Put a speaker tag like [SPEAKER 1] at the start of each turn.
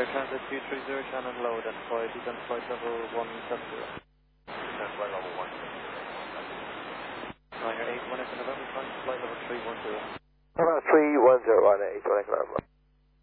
[SPEAKER 1] Transit 230, Shannon low, identified, descent flight level 170.
[SPEAKER 2] Descent flight level 170.
[SPEAKER 1] Ryanair 81 November, flight level 310.
[SPEAKER 3] November 310, Ryanair 81 November.